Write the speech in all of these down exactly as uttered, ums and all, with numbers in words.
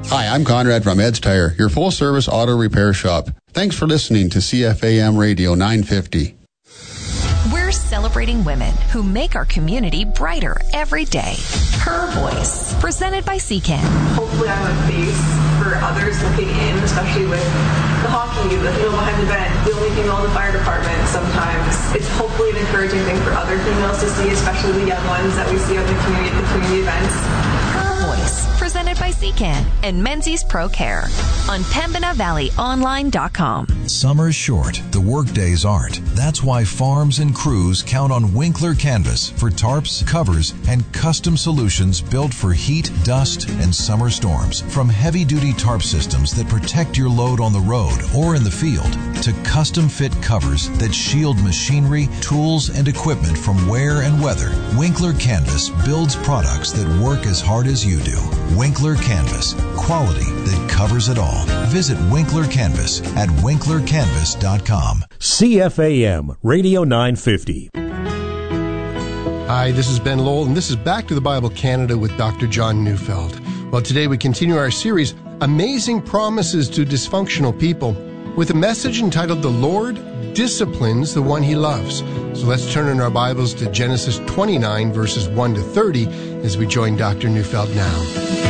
Hi, I'm Conrad from Ed's Tire, your full-service auto repair shop. Thanks for listening to C F A M Radio nine fifty. We're celebrating women who make our community brighter every day. Her Voice, presented by C CAN. Hopefully I'm a face for others looking in, especially with the hockey, the female behind the vent, the only female in the fire department sometimes. It's hopefully an encouraging thing for other females to see, especially the young ones that we see at the community, the community events. Her Voice, presented by C CAN and Menzies Pro Care on Pembina Valley Online dot com. Summer's short, the work days aren't. That's why farms and crews count on Winkler Canvas for tarps, covers, and custom solutions built for heat, dust, and summer storms. From heavy-duty tarp systems that protect your load on the road or in the field to custom-fit covers that shield machinery, tools, and equipment from wear and weather, Winkler Canvas builds products that work as hard as you do. Winkler Canvas, quality that covers it all. Visit Winkler Canvas at winkler canvas dot com. C F A M Radio nine fifty. Hi, this is Ben Lowell, and this is Back to the Bible Canada with Doctor John Neufeld. Well, today we continue our series, Amazing Promises to Dysfunctional People, with a message entitled, The Lord Disciplines the One He Loves. So let's turn in our Bibles to Genesis twenty-nine, verses one to thirty, as we join Doctor Neufeld now.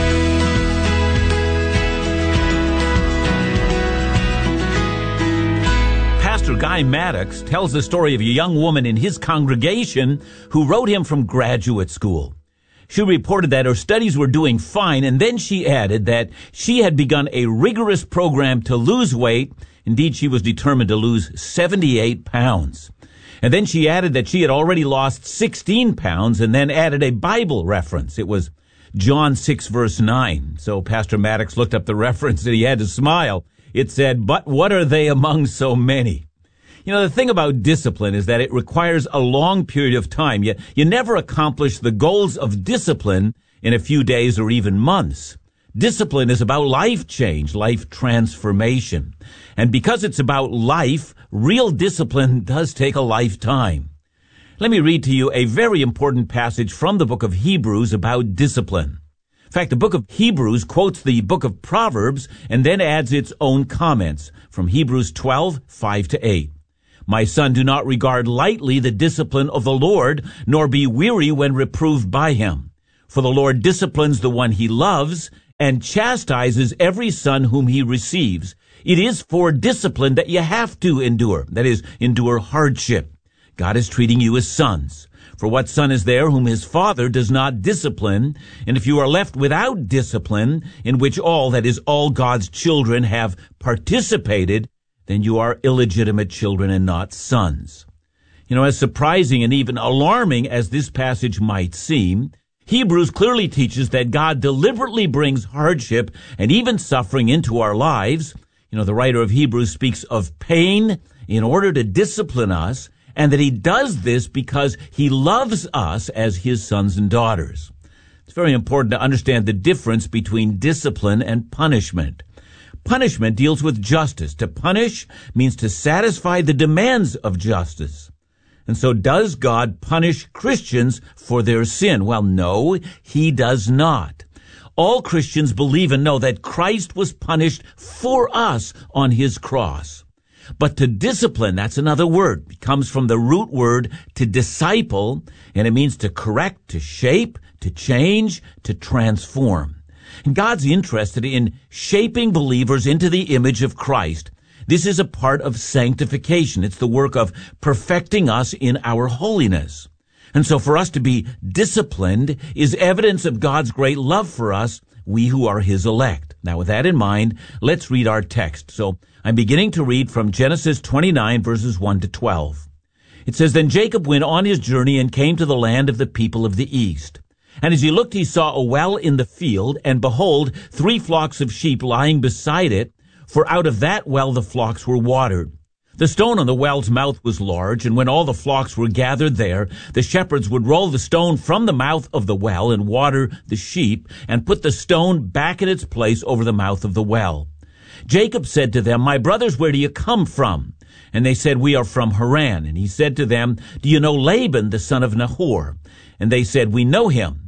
Pastor Guy Maddox tells the story of a young woman in his congregation who wrote him from graduate school. She reported that her studies were doing fine, and then she added that she had begun a rigorous program to lose weight. Indeed, she was determined to lose seventy-eight pounds. And then she added that she had already lost sixteen pounds, and then added a Bible reference. It was John six, verse nine. So Pastor Maddox looked up the reference, and he had to smile. It said, "But what are they among so many?" You know, the thing about discipline is that it requires a long period of time. You, you never accomplish the goals of discipline in a few days or even months. Discipline is about life change, life transformation. And because it's about life, real discipline does take a lifetime. Let me read to you a very important passage from the book of Hebrews about discipline. In fact, the book of Hebrews quotes the book of Proverbs and then adds its own comments from Hebrews twelve, five to eight. "My son, do not regard lightly the discipline of the Lord, nor be weary when reproved by him. For the Lord disciplines the one he loves, and chastises every son whom he receives. It is for discipline that you have to endure, that is, endure hardship. God is treating you as sons. For what son is there whom his father does not discipline? And if you are left without discipline, in which all, that is, all God's children have participated, then you are illegitimate children and not sons." You know, as surprising and even alarming as this passage might seem, Hebrews clearly teaches that God deliberately brings hardship and even suffering into our lives. You know, the writer of Hebrews speaks of pain in order to discipline us, and that he does this because he loves us as his sons and daughters. It's very important to understand the difference between discipline and punishment. Punishment deals with justice. To punish means to satisfy the demands of justice. And so does God punish Christians for their sin? Well, no, he does not. All Christians believe and know that Christ was punished for us on his cross. But to discipline, that's another word. It comes from the root word to disciple, and it means to correct, to shape, to change, to transform. And God's interested in shaping believers into the image of Christ. This is a part of sanctification. It's the work of perfecting us in our holiness. And so for us to be disciplined is evidence of God's great love for us, we who are his elect. Now, with that in mind, let's read our text. So I'm beginning to read from Genesis twenty-nine, verses one to twelve. It says, "Then Jacob went on his journey and came to the land of the people of the east. And as he looked, he saw a well in the field, and behold, three flocks of sheep lying beside it, for out of that well the flocks were watered. The stone on the well's mouth was large, and when all the flocks were gathered there, the shepherds would roll the stone from the mouth of the well and water the sheep, and put the stone back in its place over the mouth of the well. Jacob said to them, 'My brothers, where do you come from?' And they said, 'We are from Haran.' And he said to them, 'Do you know Laban, the son of Nahor?' And they said, 'We know him.'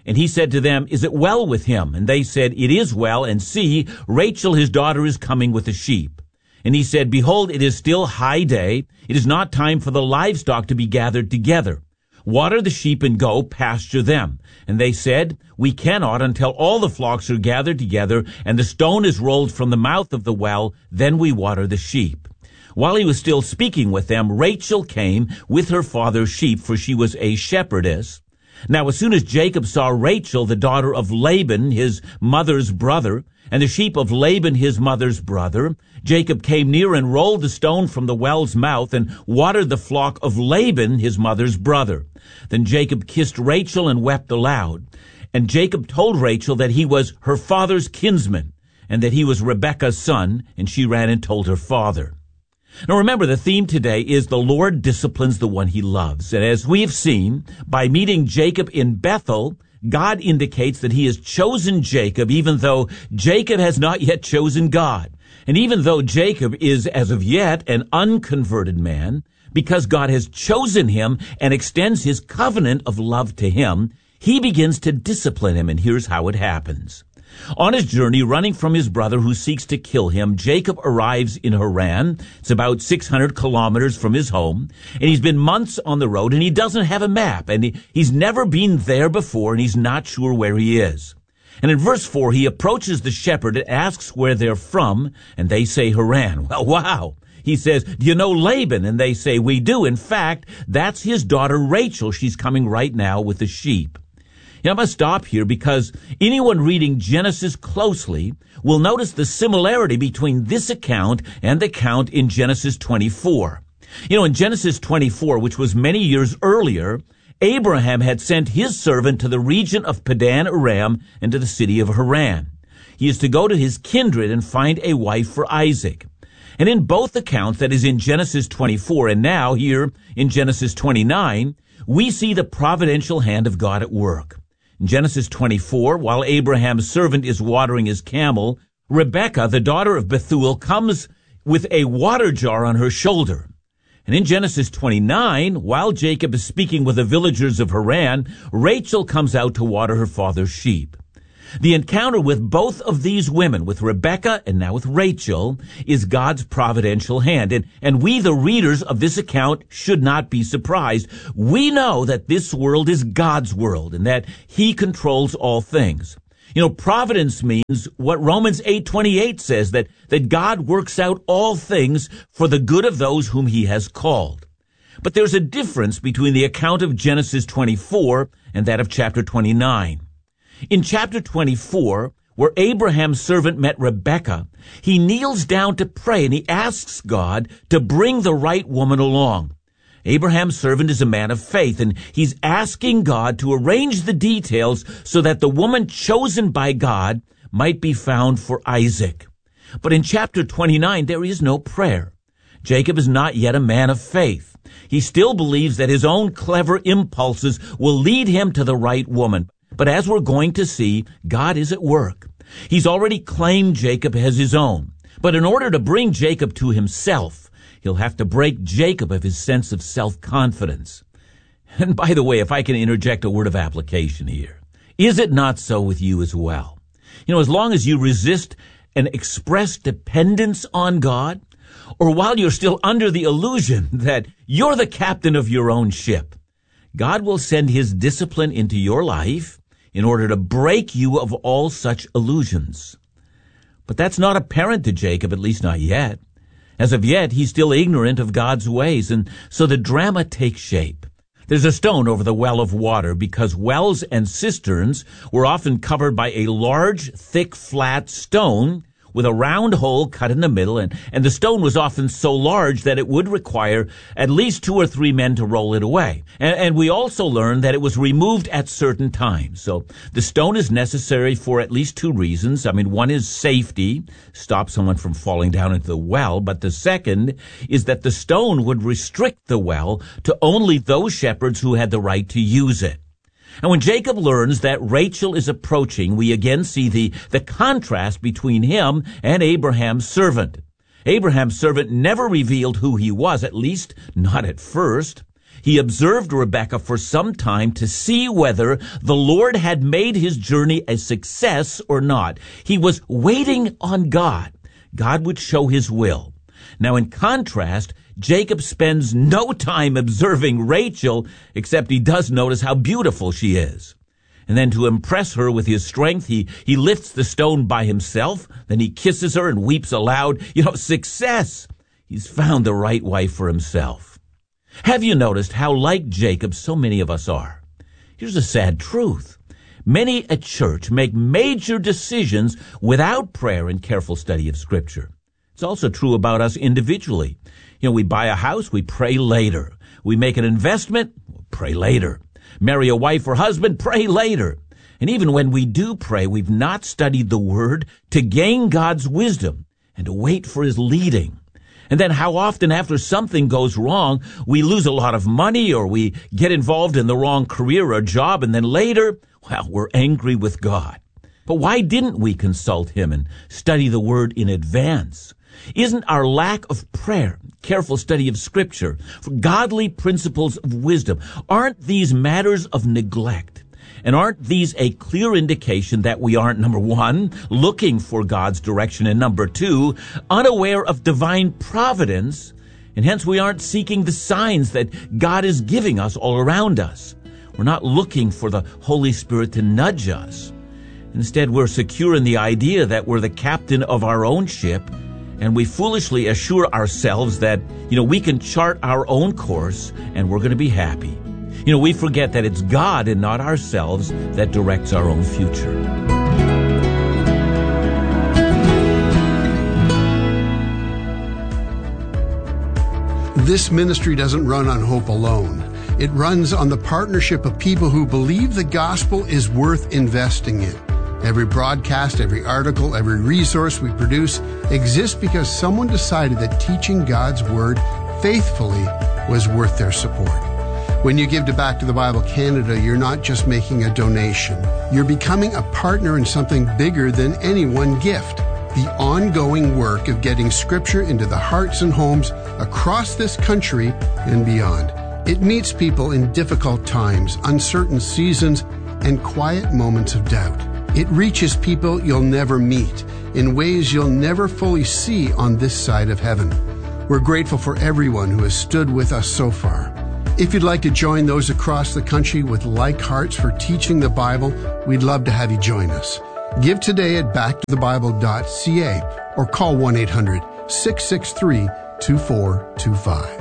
And he said to them, "Is it well with him?" And they said, "It is well, and see, Rachel his daughter is coming with the sheep." And he said, "Behold, it is still high day. It is not time for the livestock to be gathered together. Water the sheep and go pasture them." And they said, "We cannot until all the flocks are gathered together and the stone is rolled from the mouth of the well, then we water the sheep." While he was still speaking with them, Rachel came with her father's sheep, for she was a shepherdess. Now as soon as Jacob saw Rachel, the daughter of Laban, his mother's brother, and the sheep of Laban, his mother's brother, Jacob came near and rolled the stone from the well's mouth and watered the flock of Laban, his mother's brother. Then Jacob kissed Rachel and wept aloud. And Jacob told Rachel that he was her father's kinsman, and that he was Rebekah's son, and she ran and told her father. Now remember, the theme today is the Lord disciplines the one he loves. And as we have seen, by meeting Jacob in Bethel, God indicates that he has chosen Jacob, even though Jacob has not yet chosen God. And even though Jacob is, as of yet, an unconverted man, because God has chosen him and extends his covenant of love to him, he begins to discipline him, and here's how it happens. On his journey, running from his brother who seeks to kill him, Jacob arrives in Haran. It's about six hundred kilometers from his home, and he's been months on the road, and he doesn't have a map, and he, he's never been there before, and he's not sure where he is. And in verse four, he approaches the shepherd and asks where they're from, and they say Haran. Well, wow. He says, "Do you know Laban?" And they say, "We do. In fact, that's his daughter Rachel. She's coming right now with the sheep." Now, I must stop here because anyone reading Genesis closely will notice the similarity between this account and the account in Genesis twenty-four. You know, in Genesis twenty-four, which was many years earlier, Abraham had sent his servant to the region of Padan Aram and to the city of Haran. He is to go to his kindred and find a wife for Isaac. And in both accounts, that is in Genesis twenty-four and now here in Genesis twenty-nine, we see the providential hand of God at work. In Genesis twenty-four, while Abraham's servant is watering his camel, Rebekah, the daughter of Bethuel, comes with a water jar on her shoulder. And in Genesis twenty-nine, while Jacob is speaking with the villagers of Haran, Rachel comes out to water her father's sheep. The encounter with both of these women, with Rebekah and now with Rachel, is God's providential hand. And, and we, the readers of this account, should not be surprised. We know that this world is God's world and that he controls all things. You know, providence means what Romans eight twenty-eight says, that, that God works out all things for the good of those whom he has called. But there's a difference between the account of Genesis twenty-four and that of chapter twenty-nine. In chapter twenty-four, where Abraham's servant met Rebekah, he kneels down to pray and he asks God to bring the right woman along. Abraham's servant is a man of faith, and he's asking God to arrange the details so that the woman chosen by God might be found for Isaac. But in chapter twenty-nine, there is no prayer. Jacob is not yet a man of faith. He still believes that his own clever impulses will lead him to the right woman. But as we're going to see, God is at work. He's already claimed Jacob as his own. But in order to bring Jacob to himself, he'll have to break Jacob of his sense of self-confidence. And by the way, if I can interject a word of application here, is it not so with you as well? You know, as long as you resist an expressed dependence on God, or while you're still under the illusion that you're the captain of your own ship, God will send his discipline into your life in order to break you of all such illusions. But that's not apparent to Jacob, at least not yet. As of yet, he's still ignorant of God's ways, and so the drama takes shape. There's a stone over the well of water because wells and cisterns were often covered by a large, thick, flat stone with a round hole cut in the middle, and, and the stone was often so large that it would require at least two or three men to roll it away. And, and we also learned that it was removed at certain times. So the stone is necessary for at least two reasons. I mean, one is safety, stop someone from falling down into the well, but the second is that the stone would restrict the well to only those shepherds who had the right to use it. And when Jacob learns that Rachel is approaching, we again see the, the contrast between him and Abraham's servant. Abraham's servant never revealed who he was, at least not at first. He observed Rebekah for some time to see whether the Lord had made his journey a success or not. He was waiting on God. God would show his will. Now, in contrast, Jacob spends no time observing Rachel, except he does notice how beautiful she is. And then to impress her with his strength, he, he lifts the stone by himself. Then he kisses her and weeps aloud. You know, success! He's found the right wife for himself. Have you noticed how like Jacob so many of us are? Here's a sad truth. Many at church make major decisions without prayer and careful study of Scripture. It's also true about us individually. You know, we buy a house, we pray later. We make an investment, we'll pray later. Marry a wife or husband, pray later. And even when we do pray, we've not studied the Word to gain God's wisdom and to wait for his leading. And then how often after something goes wrong, we lose a lot of money or we get involved in the wrong career or job, and then later, well, we're angry with God. But why didn't we consult him and study the Word in advance? Isn't our lack of prayer, careful study of Scripture, for godly principles of wisdom, aren't these matters of neglect? And aren't these a clear indication that we aren't, number one, looking for God's direction, and number two, unaware of divine providence, and hence we aren't seeking the signs that God is giving us all around us? We're not looking for the Holy Spirit to nudge us. Instead, we're secure in the idea that we're the captain of our own ship, and we foolishly assure ourselves that, you know, we can chart our own course and we're going to be happy. You know, we forget that it's God and not ourselves that directs our own future. This ministry doesn't run on hope alone. It runs on the partnership of people who believe the gospel is worth investing in. Every broadcast, every article, every resource we produce exists because someone decided that teaching God's Word faithfully was worth their support. When you give to Back to the Bible Canada, you're not just making a donation. You're becoming a partner in something bigger than any one gift. The ongoing work of getting Scripture into the hearts and homes across this country and beyond. It meets people in difficult times, uncertain seasons, and quiet moments of doubt. It reaches people you'll never meet in ways you'll never fully see on this side of heaven. We're grateful for everyone who has stood with us so far. If you'd like to join those across the country with like hearts for teaching the Bible, we'd love to have you join us. Give today at back to the bible dot c a or call one eight hundred, six six three, two four two five.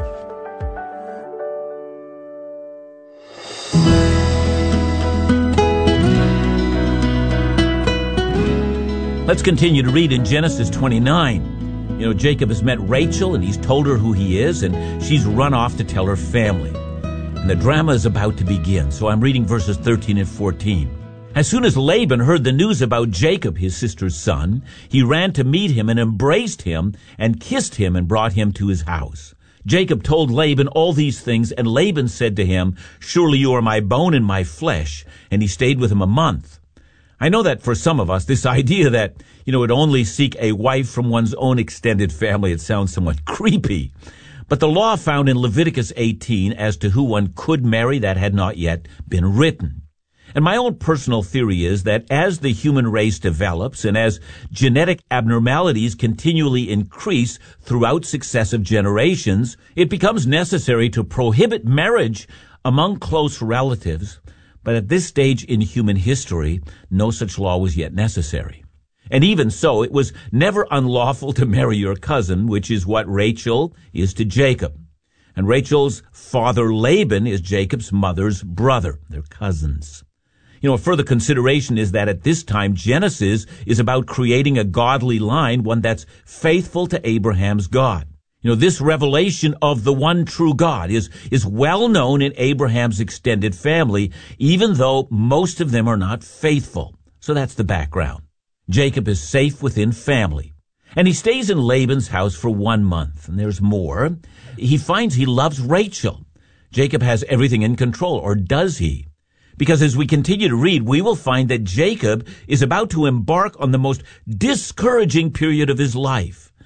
Let's continue to read in Genesis twenty-nine. You know, Jacob has met Rachel, and he's told her who he is, and she's run off to tell her family. And the drama is about to begin, so I'm reading verses thirteen and fourteen. As soon as Laban heard the news about Jacob, his sister's son, he ran to meet him and embraced him and kissed him and brought him to his house. Jacob told Laban all these things, and Laban said to him, "Surely you are my bone and my flesh." And he stayed with him a month. I know that for some of us, this idea that, you know, would only seek a wife from one's own extended family, it sounds somewhat creepy. But the law found in Leviticus eighteen as to who one could marry, that had not yet been written. And my own personal theory is that as the human race develops and as genetic abnormalities continually increase throughout successive generations, it becomes necessary to prohibit marriage among close relatives. But at this stage in human history, no such law was yet necessary. And even so, it was never unlawful to marry your cousin, which is what Rachel is to Jacob. And Rachel's father Laban is Jacob's mother's brother. They're cousins. You know, a further consideration is that at this time, Genesis is about creating a godly line, one that's faithful to Abraham's God. You know, this revelation of the one true God is, is well known in Abraham's extended family, even though most of them are not faithful. So that's the background. Jacob is safe within family. And he stays in Laban's house for one month. And there's more. He finds he loves Rachel. Jacob has everything in control, or does he? Because as we continue to read, we will find that Jacob is about to embark on the most discouraging period of his life.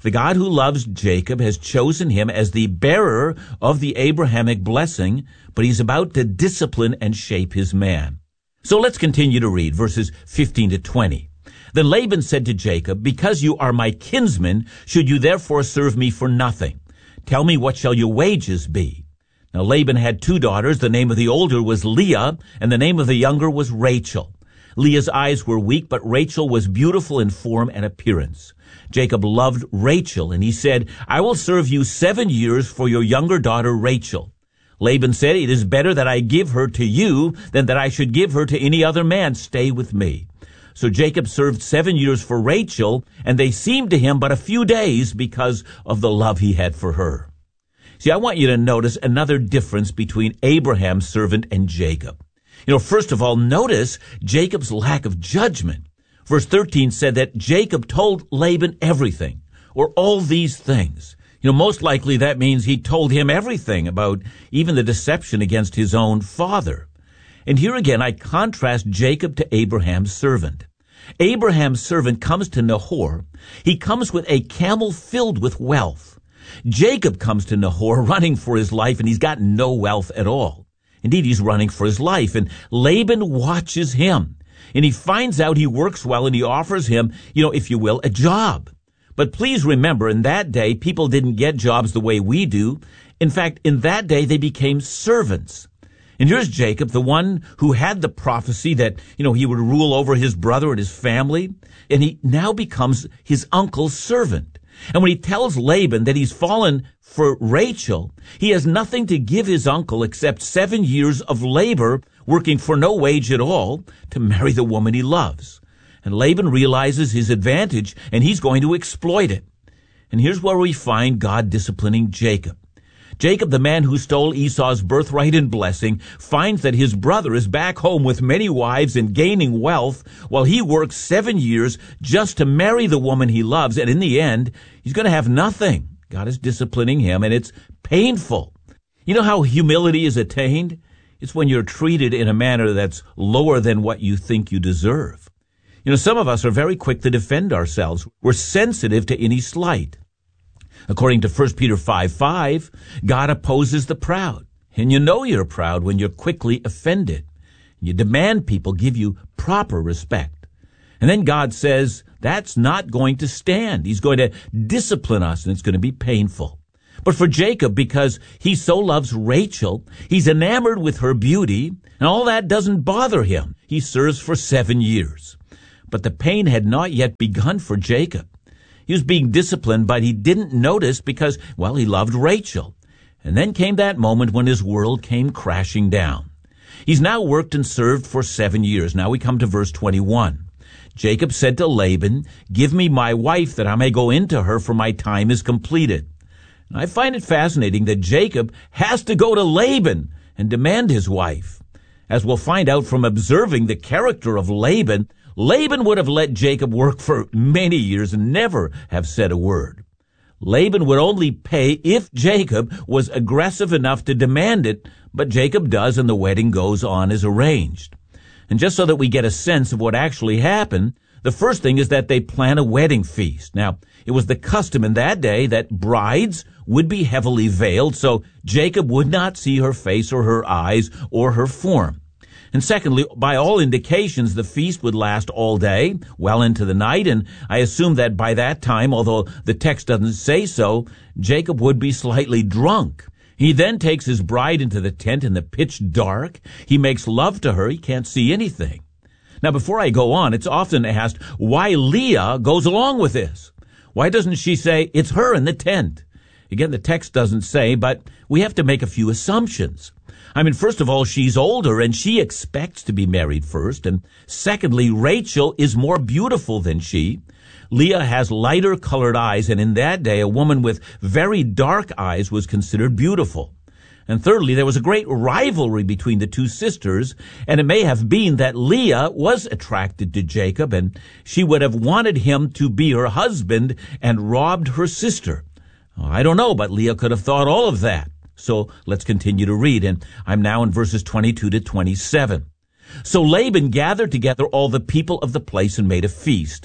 The God who loves Jacob has chosen him as the bearer of the Abrahamic blessing, but he's about to discipline and shape his man. So let's continue to read verses fifteen to twenty. Then Laban said to Jacob, because you are my kinsman, should you therefore serve me for nothing? Tell me, what shall your wages be? Now Laban had two daughters. The name of the older was Leah, and the name of the younger was Rachel. Leah's eyes were weak, but Rachel was beautiful in form and appearance. Jacob loved Rachel, and he said, I will serve you seven years for your younger daughter Rachel. Laban said, it is better that I give her to you than that I should give her to any other man. Stay with me. So Jacob served seven years for Rachel, and they seemed to him but a few days because of the love he had for her. See, I want you to notice another difference between Abraham's servant and Jacob. You know, first of all, notice Jacob's lack of judgment. Verse thirteen said that Jacob told Laban everything, or all these things. You know, most likely that means he told him everything about even the deception against his own father. And here again, I contrast Jacob to Abraham's servant. Abraham's servant comes to Nahor. He comes with a camel filled with wealth. Jacob comes to Nahor running for his life, and he's got no wealth at all. Indeed, he's running for his life, and Laban watches him. And he finds out he works well, and he offers him, you know, if you will, a job. But please remember, in that day, people didn't get jobs the way we do. In fact, in that day, they became servants. And here's Jacob, the one who had the prophecy that, you know, he would rule over his brother and his family. And he now becomes his uncle's servant. And when he tells Laban that he's fallen for Rachel, he has nothing to give his uncle except seven years of labor, working for no wage at all, to marry the woman he loves. And Laban realizes his advantage, and he's going to exploit it. And here's where we find God disciplining Jacob. Jacob, the man who stole Esau's birthright and blessing, finds that his brother is back home with many wives and gaining wealth, while he works seven years just to marry the woman he loves, and in the end, he's going to have nothing. God is disciplining him, and it's painful. You know how humility is attained? It's when you're treated in a manner that's lower than what you think you deserve. You know, some of us are very quick to defend ourselves. We're sensitive to any slight. According to First Peter five five, God opposes the proud. And you know you're proud when you're quickly offended. You demand people give you proper respect. And then God says that's not going to stand. He's going to discipline us, and it's going to be painful. But for Jacob, because he so loves Rachel, he's enamored with her beauty, and all that doesn't bother him. He serves for seven years. But the pain had not yet begun for Jacob. He was being disciplined, but he didn't notice because, well, he loved Rachel. And then came that moment when his world came crashing down. He's now worked and served for seven years. Now we come to verse twenty-one. Jacob said to Laban, give me my wife that I may go into her, for my time is completed. And I find it fascinating that Jacob has to go to Laban and demand his wife. As we'll find out from observing the character of Laban, Laban would have let Jacob work for many years and never have said a word. Laban would only pay if Jacob was aggressive enough to demand it, but Jacob does, and the wedding goes on as arranged. And just so that we get a sense of what actually happened, the first thing is that they plan a wedding feast. Now, it was the custom in that day that brides would be heavily veiled, so Jacob would not see her face or her eyes or her form. And secondly, by all indications, the feast would last all day, well into the night, and I assume that by that time, although the text doesn't say so, Jacob would be slightly drunk. He then takes his bride into the tent in the pitch dark. He makes love to her. He can't see anything. Now, before I go on, it's often asked why Leah goes along with this. Why doesn't she say it's her in the tent? Again, the text doesn't say, but we have to make a few assumptions. I mean, first of all, she's older and she expects to be married first. And secondly, Rachel is more beautiful than she. Leah has lighter colored eyes, and in that day, a woman with very dark eyes was considered beautiful. And thirdly, there was a great rivalry between the two sisters, and it may have been that Leah was attracted to Jacob, and she would have wanted him to be her husband and robbed her sister. I don't know, but Leah could have thought all of that. So let's continue to read, and I'm now in verses twenty-two to twenty-seven. So Laban gathered together all the people of the place and made a feast.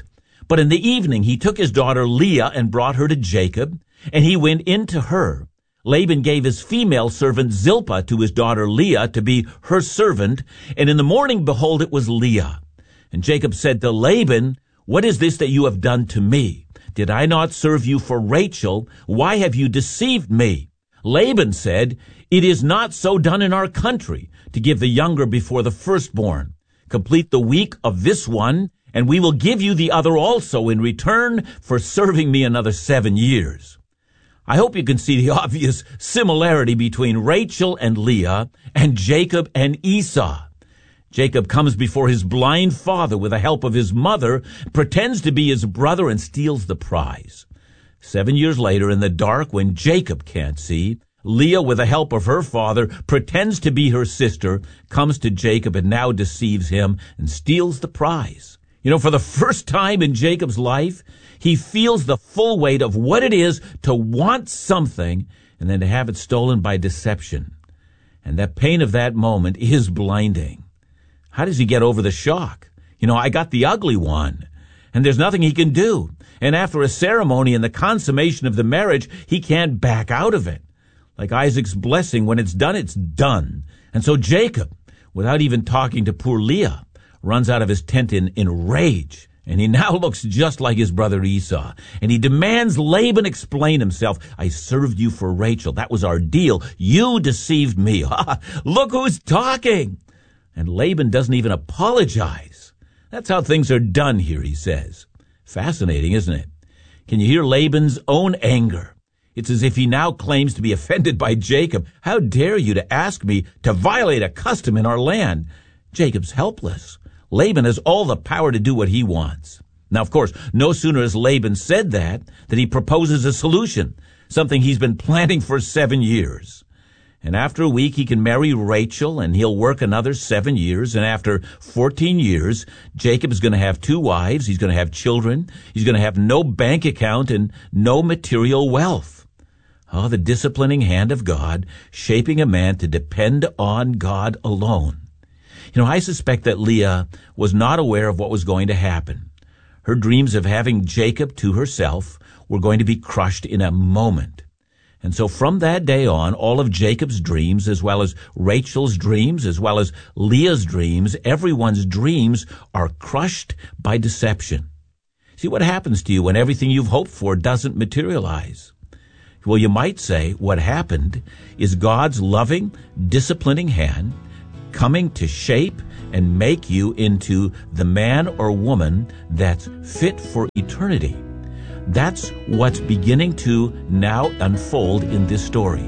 But in the evening he took his daughter Leah and brought her to Jacob, and he went in to her. Laban gave his female servant Zilpah to his daughter Leah to be her servant, and in the morning, behold, it was Leah. And Jacob said to Laban, "What is this that you have done to me? Did I not serve you for Rachel? Why have you deceived me?" Laban said, "It is not so done in our country, to give the younger before the firstborn. Complete the week of this one, and we will give you the other also in return for serving me another seven years. I hope you can see the obvious similarity between Rachel and Leah and Jacob and Esau. Jacob comes before his blind father with the help of his mother, pretends to be his brother, and steals the prize. Seven years later, in the dark, when Jacob can't see, Leah, with the help of her father, pretends to be her sister, comes to Jacob and now deceives him and steals the prize. You know, for the first time in Jacob's life, he feels the full weight of what it is to want something and then to have it stolen by deception. And that pain of that moment is blinding. How does he get over the shock? You know, I got the ugly one, and there's nothing he can do. And after a ceremony and the consummation of the marriage, he can't back out of it. Like Isaac's blessing, when it's done, it's done. And so Jacob, without even talking to poor Leah, runs out of his tent in, in rage. And he now looks just like his brother Esau. And he demands Laban explain himself. "I served you for Rachel. That was our deal. You deceived me." Look who's talking. And Laban doesn't even apologize. That's how things are done here, he says. Fascinating, isn't it? Can you hear Laban's own anger? It's as if he now claims to be offended by Jacob. "How dare you to ask me to violate a custom in our land?" Jacob's helpless. Laban has all the power to do what he wants. Now, of course, no sooner has Laban said that, that he proposes a solution, something he's been planning for seven years. And after a week, he can marry Rachel, and he'll work another seven years. And after fourteen years, Jacob is going to have two wives. He's going to have children. He's going to have no bank account and no material wealth. Oh, the disciplining hand of God, shaping a man to depend on God alone. You know, I suspect that Leah was not aware of what was going to happen. Her dreams of having Jacob to herself were going to be crushed in a moment. And so from that day on, all of Jacob's dreams, as well as Rachel's dreams, as well as Leah's dreams, everyone's dreams are crushed by deception. See what happens to you when everything you've hoped for doesn't materialize. Well, you might say what happened is God's loving, disciplining hand coming to shape and make you into the man or woman that's fit for eternity. That's what's beginning to now unfold in this story.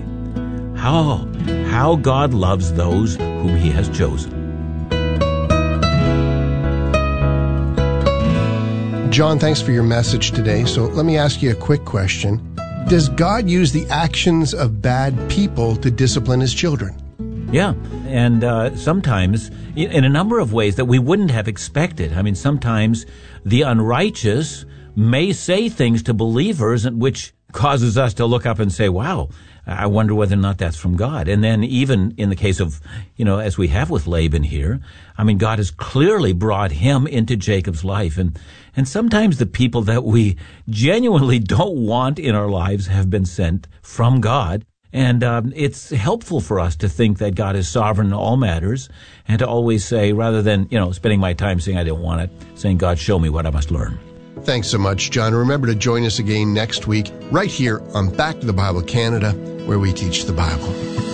How, how God loves those whom he has chosen. John, thanks for your message today. So let me ask you a quick question. Does God use the actions of bad people to discipline his children? Yeah, and uh, sometimes in a number of ways that we wouldn't have expected. I mean, sometimes the unrighteous may say things to believers which causes us to look up and say, wow, I wonder whether or not that's from God. And then even in the case of, you know, as we have with Laban here, I mean, God has clearly brought him into Jacob's life. And, and sometimes the people that we genuinely don't want in our lives have been sent from God. And um, it's helpful for us to think that God is sovereign in all matters and to always say, rather than, you know, spending my time saying I didn't want it, saying, God, show me what I must learn. Thanks so much, John. Remember to join us again next week right here on Back to the Bible Canada, where we teach the Bible.